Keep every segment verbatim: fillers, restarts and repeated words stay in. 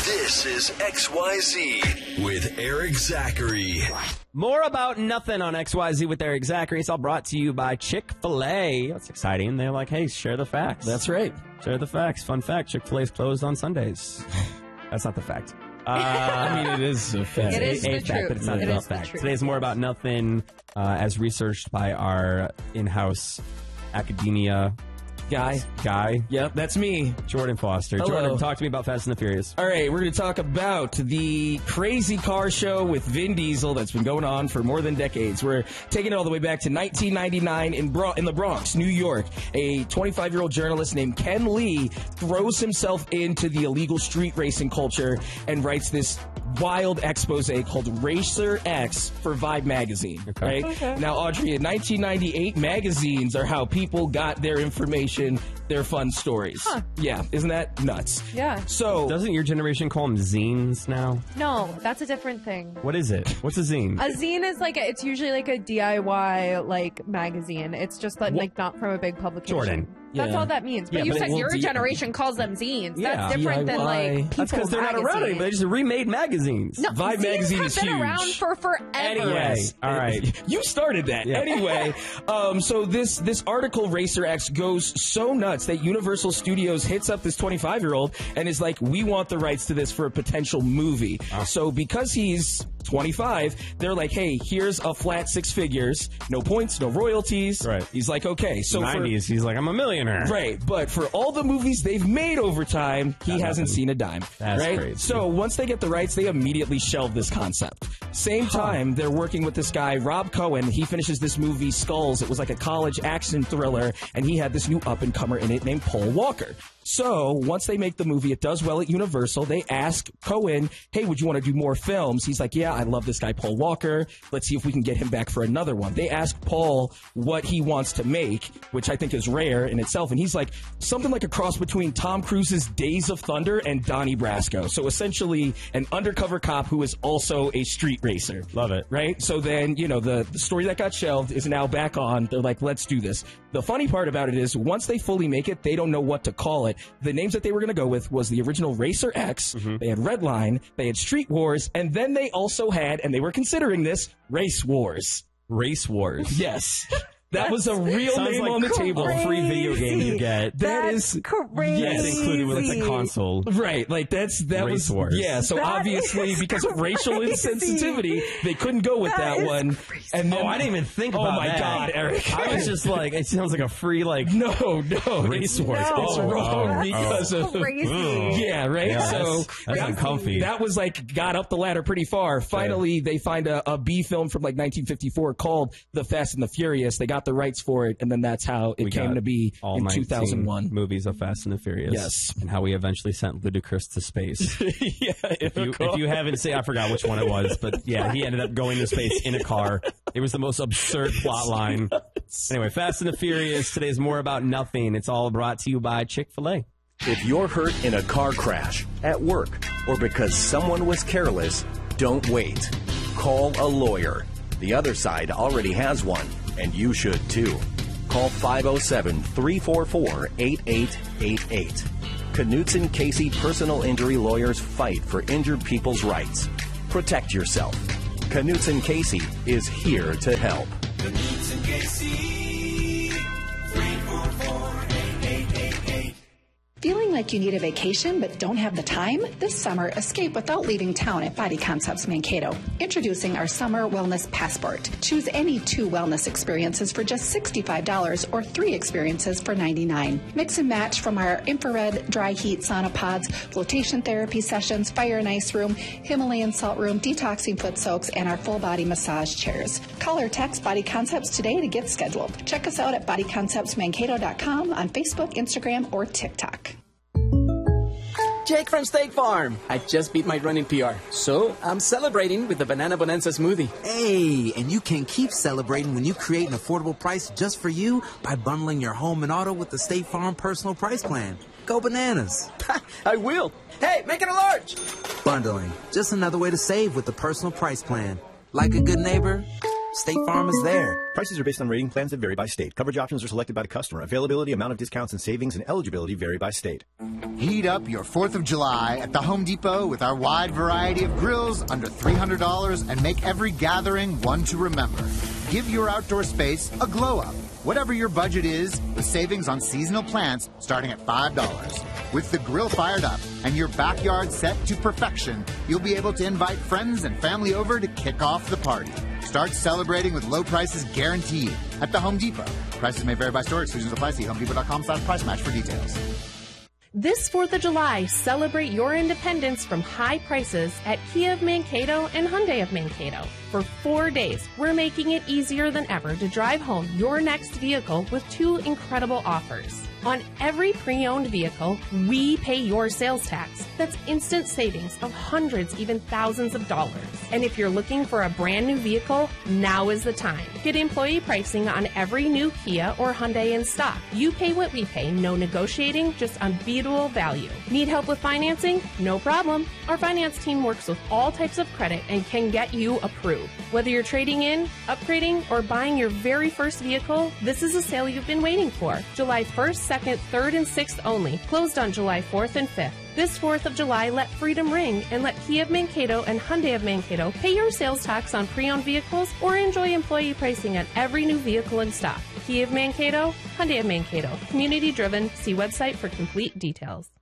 This is X Y Z with Eric Zachary. More about nothing on X Y Z with Eric Zachary. It's all brought to you by Chick-fil-A. That's exciting. They're like, hey, share the facts. That's right. Share the facts. Fun fact, Chick-fil-A is closed on Sundays. That's not the fact. Uh, I mean, it is a fact. It is a, the a fact, truth. but it's not It the is the fact. truth. Today is more about nothing, uh, as researched by our in-house academia Guy. guy, Yep, that's me. Jordan Foster. Hello. Jordan, talk to me about Fast and the Furious. All right, we're going to talk about the crazy car show with Vin Diesel that's been going on for more than decades. We're taking it all the way back to nineteen ninety-nine in, Bro- in the Bronx, New York. A twenty-five-year-old journalist named Ken Lee throws himself into the illegal street racing culture and writes this wild expose called Racer X for Vibe magazine. Okay. Right? Okay. Now, Audrey, in nineteen ninety-eight, magazines are how people got their information, their fun stories. Huh. Yeah, isn't that nuts? Yeah. So, Doesn't your generation call them zines now? No, that's a different thing. What is it? What's a zine? A zine is like a, it's usually like a D I Y like magazine. It's just like, What? like not from a big publication. Jordan. That's Yeah. all that means. But Yeah, you but it said will your D- generation calls them zines. Yeah. That's different than D I Y. like people That's because they're not around magazines. anymore. They just remade magazines. No, Vibe zines magazine have is been huge. around for forever. Anyway. Yes. All right. You started that. Yeah. Anyway, um, so this this article, Racer X, goes so nuts that Universal Studios hits up this twenty-five-year-old and is like, we want the rights to this for a potential movie. So because he's twenty-five, they're like, hey, here's a flat six figures, no points, no royalties. Right. He's like, okay. So for, nineties, he's like, I'm a millionaire. Right, but for all the movies they've made over time, he Got hasn't nothing. seen a dime. That's right? crazy. So once they get the rights, they immediately shelve this concept. Same time, they're working with this guy, Rob Cohen. He finishes this movie, Skulls. It was like a college action thriller, and he had this new up-and-comer in it named Paul Walker. So once they make the movie, it does well at Universal. They ask Cohen, hey, would you want to do more films? He's like, yeah, I love this guy, Paul Walker. Let's see if we can get him back for another one. They ask Paul what he wants to make, which I think is rare in itself. And he's like, something like a cross between Tom Cruise's Days of Thunder and Donnie Brasco. So essentially an undercover cop who is also a street racer. Love it. Right? So then, you know, the, the story that got shelved is now back on. They're like, let's do this. The funny part about it is once they fully make it, they don't know what to call it. The names that they were going to go with was the original Racer X, Mm-hmm. they had Redline, they had Street Wars, and then they also had, and they were considering this, Race Wars. Race Wars. Yes. That was a real Sounds name like on the table. a free video game you get. That That's is crazy. Yes, included with like a console. Right, like that's that Race was Wars. yeah. So That obviously, is because of racial crazy. insensitivity, they couldn't go with That that, is one. crazy. And then, Oh, I didn't even think oh about my that. God, Eric! I was just like, it sounds like a free like no, no, Race it's- Wars. No. It's Oh, wrong oh, because oh. of Crazy. yeah, right. Yeah, so that's- that's that- uncomfy. That was like got up the ladder pretty far. Finally, they find a, a B film from like nineteen fifty-four called The Fast and the Furious. They got the rights for it, and then that's how it We came got to be all in nineteen two thousand one. movies of Fast and the Furious. Yes. And how we eventually sent Ludacris to space. yeah, If you, if you haven't seen, I forgot which one it was, but yeah, he ended up going to space in a car. It was the most absurd plot line. Anyway, Fast and the Furious. Today's more about nothing. It's all brought to you by Chick-fil-A. If you're hurt in a car crash, at work, or because someone was careless, don't wait. Call a lawyer. The other side already has one, and you should too. Call five oh seven, three four four, eight eight eight eight. Knutson Casey Personal Injury Lawyers fight for injured people's rights. Protect yourself. Knutson Casey is here to help. Knutson Casey, three four four, eight eight eight eight. Feeling like you need a vacation but don't have the time? This summer, escape without leaving town at Body Concepts Mankato. Introducing our Summer Wellness Passport. Choose any two wellness experiences for just sixty-five dollars or three experiences for ninety-nine dollars. Mix and match from our infrared dry heat sauna pods, flotation therapy sessions, fire and ice room, Himalayan salt room, detoxing foot soaks, and our full body massage chairs. Call or text Body Concepts today to get scheduled. Check us out at body concepts mankato dot com on Facebook, Instagram, or TikTok. Jake from State Farm. I just beat my running P R, so I'm celebrating with the Banana Bonanza smoothie. Hey, and you can keep celebrating when you create an affordable price just for you by bundling your home and auto with the State Farm Personal Price Plan. Go bananas. I will. Hey, make it a large. Bundling. Just another way to save with the Personal Price Plan. Like a good neighbor, State Farm is there. Prices are based on rating plans that vary by state. Coverage options are selected by the customer. Availability, amount of discounts and savings, and eligibility vary by state. Heat up your fourth of July at the Home Depot with our wide variety of grills under three hundred dollars and make every gathering one to remember. Give your outdoor space a glow up. Whatever your budget is, with savings on seasonal plants starting at five dollars. With the grill fired up and your backyard set to perfection, you'll be able to invite friends and family over to kick off the party. Start celebrating with low prices guaranteed at the Home Depot. Prices may vary by store. Exclusions apply. See homedepot.com slash price match for details. This fourth of July, celebrate your independence from high prices at Kia of Mankato and Hyundai of Mankato. For four days, we're making it easier than ever to drive home your next vehicle with two incredible offers. On every pre-owned vehicle, we pay your sales tax. That's instant savings of hundreds, even thousands of dollars. And if you're looking for a brand new vehicle, now is the time. Get employee pricing on every new Kia or Hyundai in stock. You pay what we pay, no negotiating, just unbeatable value. Need help with financing? No problem. Our finance team works with all types of credit and can get you approved. Whether you're trading in, upgrading, or buying your very first vehicle, this is a sale you've been waiting for. July first, second, third, and sixth only. Closed on July fourth and fifth. This fourth of July, let freedom ring and let Kia of Mankato and Hyundai of Mankato pay your sales tax on pre-owned vehicles or enjoy employee pricing on every new vehicle in stock. Kia of Mankato, Hyundai of Mankato. Community driven. See website for complete details.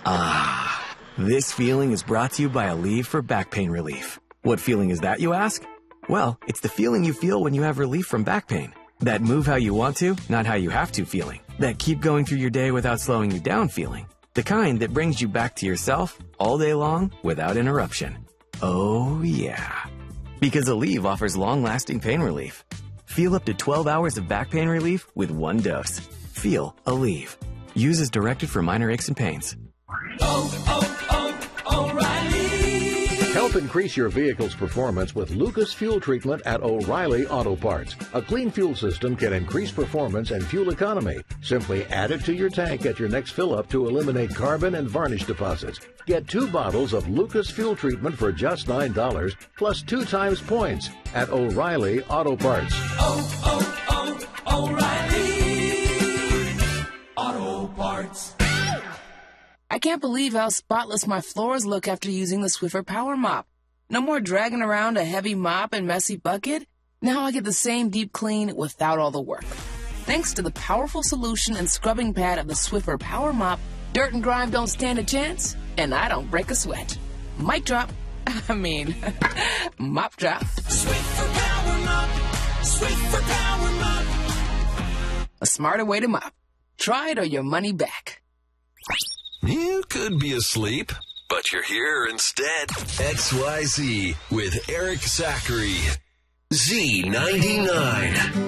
Ah, this feeling is brought to you by Aleve for back pain relief. What feeling is that, you ask? Well, it's the feeling you feel when you have relief from back pain. That move how you want to, not how you have to feeling. That keep going through your day without slowing you down feeling. The kind that brings you back to yourself all day long without interruption. Oh, yeah. Because Aleve offers long-lasting pain relief. Feel up to twelve hours of back pain relief with one dose. Feel Aleve. Use as directed for minor aches and pains. Oh, oh, oh, O'Reilly. Help increase your vehicle's performance with Lucas Fuel Treatment at O'Reilly Auto Parts. A clean fuel system can increase performance and fuel economy. Simply add it to your tank at your next fill-up to eliminate carbon and varnish deposits. Get two bottles of Lucas Fuel Treatment for just nine dollars, plus two times points at O'Reilly Auto Parts. Oh, oh, oh, O'Reilly Auto Parts. I can't believe how spotless my floors look after using the Swiffer Power Mop. No more dragging around a heavy mop and messy bucket. Now I get the same deep clean without all the work. Thanks to the powerful solution and scrubbing pad of the Swiffer Power Mop, dirt and grime don't stand a chance, and I don't break a sweat. Mic drop. I mean, mop drop. Swiffer Power Mop. Swiffer Power Mop. A smarter way to mop. Try it or your money back. You could be asleep, but you're here instead. X Y Z with Eric Zachary. Z ninety-nine.